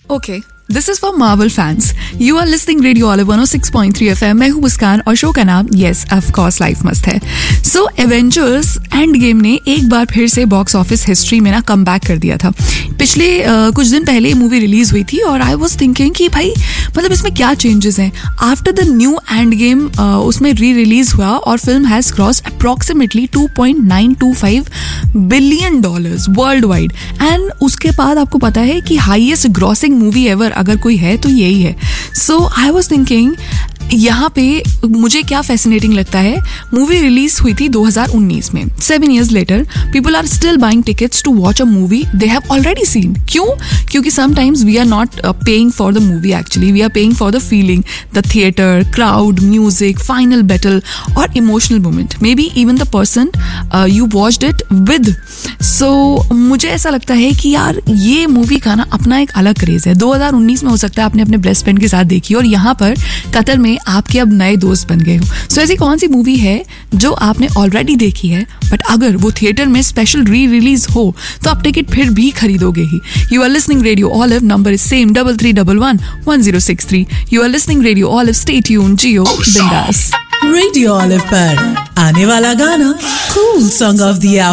Okay, this is for Marvel fans. You are listening Radio Olive 106.3 FM. मैं हूँ मुस्कान और show का नाम Yes, of course, लाइफ मस्त है. So, Avengers Endgame ने एक बार फिर से बॉक्स ऑफिस हिस्ट्री में ना कम बैक कर दिया था. पिछले कुछ दिन पहले ये मूवी रिलीज हुई थी और आई वॉज थिंकिंग कि भाई मतलब इसमें क्या चेंजेस हैं. After the new end game उसमें री रिलीज हुआ और film has cross approximately $2.925 billion world wide. And उसके बाद आपको पता है कि हाईएस्ट ग्रॉसिंग मूवी एवर अगर कोई है तो यही है. सो आई वॉज थिंकिंग यहाँ पे मुझे क्या फैसिनेटिंग लगता है. मूवी रिलीज हुई थी 2019 में. 7 years letter people are still buying tickets to watch a movie they have already seen. क्यों? क्योंकि sometimes we are not paying for the movie, actually we are paying for the feeling, the theatre, crowd, music, final battle और emotional moment, may be even the person you watched it with. सो मुझे ऐसा लगता है कि यार ये movie का ना अपना एक अलग क्रेज है. 2019 में हो सकता है आपने अपने बेस्ट फ्रेंड के साथ देखी और यहाँ पर कतर में आपके अब नए दोस्त बन गए हो. सो ऐसी कौन सी मूवी है जो आपने ऑलरेडी देखी है बट अगर वो थिएटर में स्पेशल री रिलीज हो तो आप टिकट फिर भी खरीदोगे ही. You are listening radio olive, number is same 33111063. You are listening radio olive, stay tuned, जियो बिंदास. रेडियो ऑलिव पर आने वाला गाना कूल सॉन्ग ऑफ द